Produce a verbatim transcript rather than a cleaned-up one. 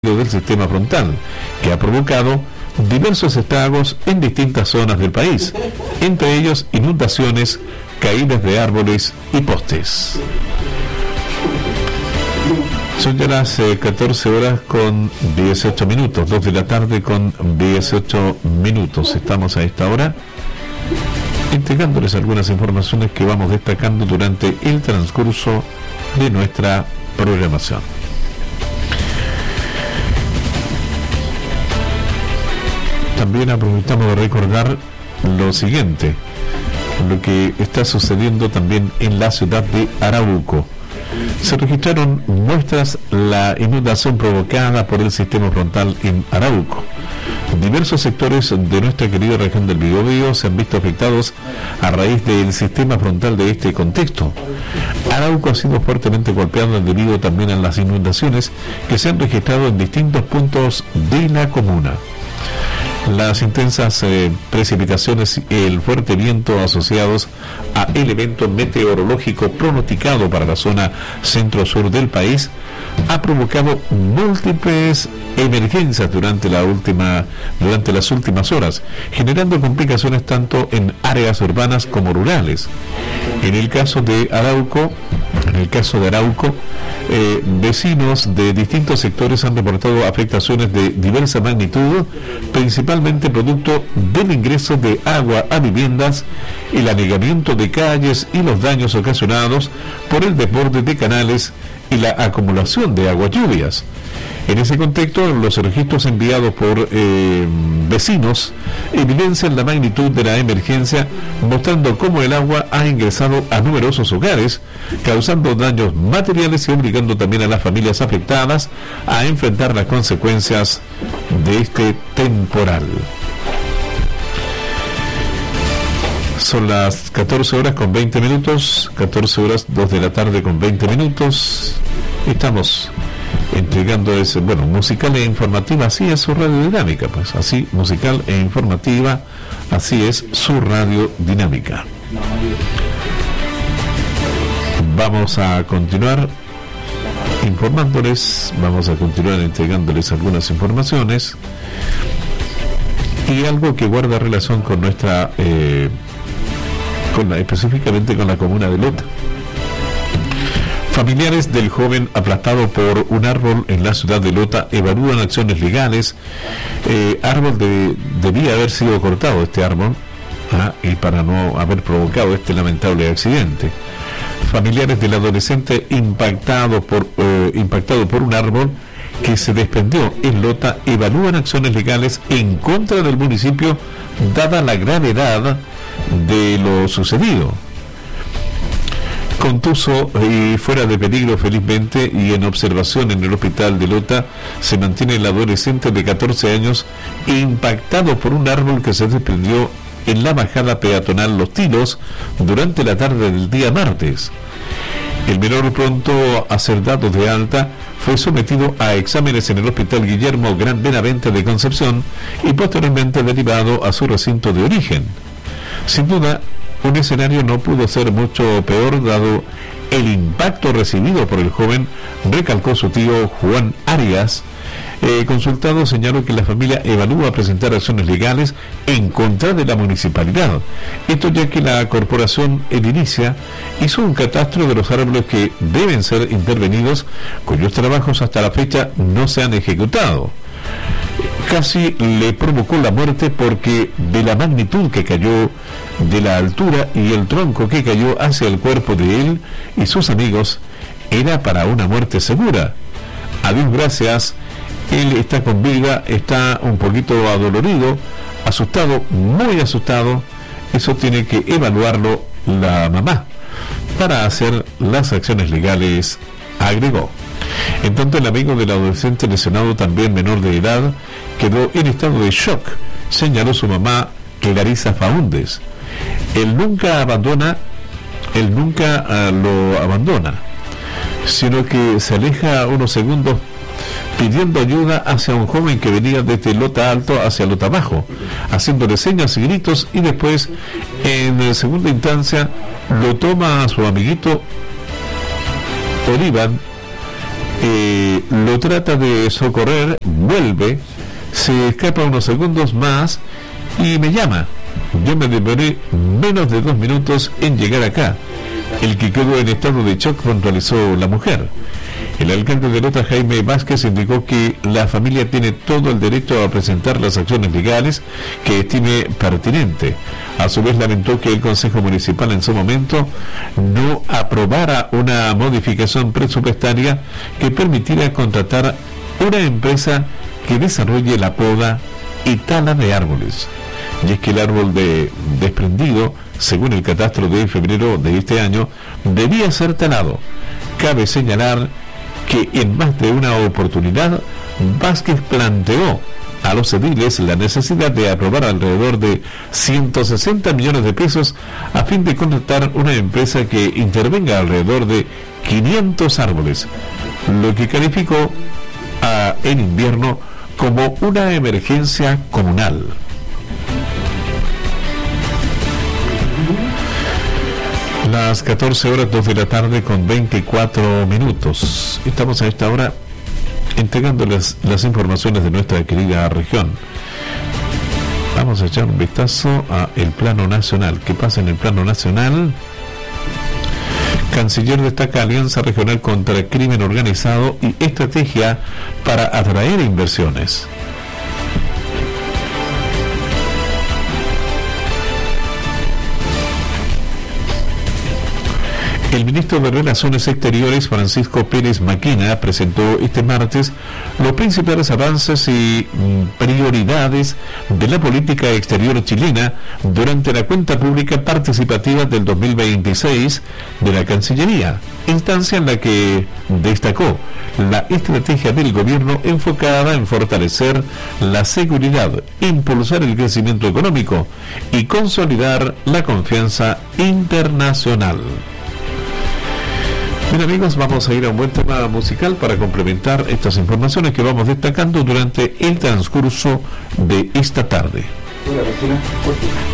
del sistema frontal, que ha provocado diversos estragos en distintas zonas del país, entre ellos inundaciones, caídas de árboles y postes. Son ya las eh, catorce horas con dieciocho minutos, dos de la tarde con dieciocho minutos. Estamos a esta hora entregándoles algunas informaciones que vamos destacando durante el transcurso de nuestra programación. También aprovechamos de recordar lo siguiente, lo que está sucediendo también en la ciudad de Arauco. Se registraron muestras la inundación provocada por el sistema frontal en Arauco. Diversos sectores de nuestra querida región del Biobío se han visto afectados a raíz del sistema frontal de este contexto. Arauco ha sido fuertemente golpeado debido también a las inundaciones que se han registrado en distintos puntos de la comuna. Las intensas eh, precipitaciones y el fuerte viento asociados a el evento meteorológico pronosticado para la zona centro-sur del país ha provocado múltiples emergencias durante la última durante las últimas horas, generando complicaciones tanto en áreas urbanas como rurales. En el caso de Arauco, en el caso de Arauco, eh, vecinos de distintos sectores han reportado afectaciones de diversa magnitud, principalmente producto del ingreso de agua a viviendas, el anegamiento de calles y los daños ocasionados por el desborde de canales y la acumulación de aguas lluvias. En ese contexto, los registros enviados por eh, vecinos evidencian la magnitud de la emergencia, mostrando cómo el agua ha ingresado a numerosos hogares, causando daños materiales y obligando también a las familias afectadas a enfrentar las consecuencias de este temporal. Son las catorce horas con veinte minutos, catorce horas, dos de la tarde con veinte minutos. Estamos entregando ese, bueno, musical e informativa, así es su radio dinámica, pues, así, musical e informativa, así es su radio dinámica. Vamos a continuar informándoles, vamos a continuar entregándoles algunas informaciones y algo que guarda relación con nuestra, eh, con la, específicamente con la comuna de Lota. Familiares del joven aplastado por un árbol en la ciudad de Lota evalúan acciones legales. Eh, árbol de, debía haber sido cortado este árbol ¿ah? y para no haber provocado este lamentable accidente. Familiares del adolescente impactado por eh, impactado por un árbol que se desprendió en Lota evalúan acciones legales en contra del municipio dada la gravedad de lo sucedido. Contuso y fuera de peligro felizmente y en observación en el hospital de Lota se mantiene el adolescente de catorce años impactado por un árbol que se desprendió en la bajada peatonal Los Tilos durante la tarde del día martes. El menor, pronto a ser dado de alta, fue sometido a exámenes en el hospital Guillermo Gran Benavente de Concepción y posteriormente derivado a su recinto de origen. Sin duda, un escenario no pudo ser mucho peor dado el impacto recibido por el joven, recalcó su tío Juan Arias. Eh, consultado señaló que la familia evalúa presentar acciones legales en contra de la municipalidad. Esto ya que la corporación edilicia hizo un catastro de los árboles que deben ser intervenidos, cuyos trabajos hasta la fecha no se han ejecutado. Casi le provocó la muerte porque de la magnitud que cayó, de la altura y el tronco que cayó hacia el cuerpo de él y sus amigos, era para una muerte segura. A Dios gracias, él está con vida, está un poquito adolorido, asustado, muy asustado. Eso tiene que evaluarlo la mamá para hacer las acciones legales, agregó. En tanto, el amigo del adolescente lesionado, también menor de edad, quedó en estado de shock, señaló su mamá Clarisa Faúndez. Él nunca abandona, él nunca uh, lo abandona, sino que se aleja unos segundos pidiendo ayuda hacia un joven que venía desde Lota Alto hacia Lota Bajo, haciéndole señas y gritos, y después, en segunda instancia, lo toma a su amiguito Oliván eh, lo trata de socorrer, vuelve, se escapa unos segundos más y me llama. Yo me demoré menos de dos minutos en llegar acá. El que quedó en estado de shock, puntualizó la mujer. El alcalde de Lota, Jaime Vázquez, indicó que la familia tiene todo el derecho a presentar las acciones legales que estime pertinente. A su vez, lamentó que el Consejo Municipal en su momento no aprobara una modificación presupuestaria que permitiera contratar una empresa que desarrolle la poda y tala de árboles. Y es que el árbol de desprendido, según el catastro de febrero de este año, debía ser talado. Cabe señalar que en más de una oportunidad Vázquez planteó a los ediles la necesidad de aprobar alrededor de ciento sesenta millones de pesos a fin de contratar una empresa que intervenga alrededor de quinientos árboles, lo que calificó a, en invierno como una emergencia comunal. Las catorce horas, dos de la tarde con veinticuatro minutos. Estamos a esta hora entregándoles las informaciones de nuestra querida región. Vamos a echar un vistazo a el plano nacional. ¿Qué pasa en el plano nacional? Canciller destaca alianza regional contra el crimen organizado y estrategia para atraer inversiones. El ministro de Relaciones Exteriores, Francisco Pérez Maquina, presentó este martes los principales avances y prioridades de la política exterior chilena durante la cuenta pública participativa del dos mil veintiséis de la Cancillería, instancia en la que destacó la estrategia del gobierno enfocada en fortalecer la seguridad, impulsar el crecimiento económico y consolidar la confianza internacional. Bien, amigos, vamos a ir a un buen tema musical para complementar estas informaciones que vamos destacando durante el transcurso de esta tarde.